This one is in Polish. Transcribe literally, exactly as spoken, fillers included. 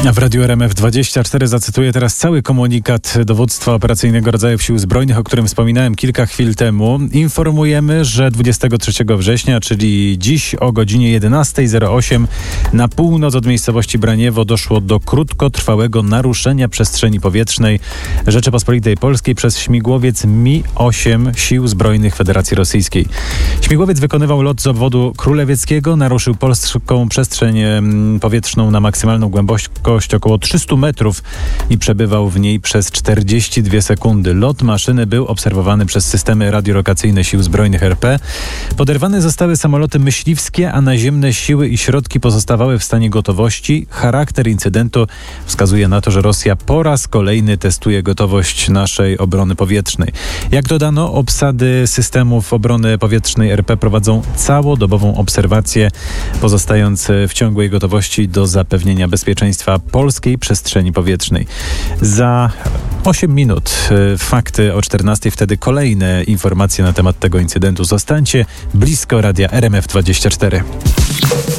A w Radiu R M F dwadzieścia cztery zacytuję teraz cały komunikat Dowództwa Operacyjnego Rodzajów Sił Zbrojnych, o którym wspominałem kilka chwil temu. Informujemy, że dwudziestego trzeciego września, czyli dziś o godzinie jedenasta zero osiem na północ od miejscowości Braniewo doszło do krótkotrwałego naruszenia przestrzeni powietrznej Rzeczypospolitej Polskiej przez śmigłowiec Mi osiem Sił Zbrojnych Federacji Rosyjskiej. Śmigłowiec wykonywał lot z obwodu królewieckiego, naruszył polską przestrzeń powietrzną na maksymalną głębokość około trzysta metrów i przebywał w niej przez czterdzieści dwie sekundy. Lot maszyny był obserwowany przez systemy radiolokacyjne Sił Zbrojnych R P. Poderwane zostały samoloty myśliwskie, a naziemne siły i środki pozostawały w stanie gotowości. Charakter incydentu wskazuje na to, że Rosja po raz kolejny testuje gotowość naszej obrony powietrznej. Jak dodano, obsady systemów obrony powietrznej R P prowadzą całodobową obserwację, pozostając w ciągłej gotowości do zapewnienia bezpieczeństwa polskiej przestrzeni powietrznej. Za osiem minut fakty o czternastej, wtedy kolejne informacje na temat tego incydentu. Zostańcie blisko Radia R M F dwadzieścia cztery.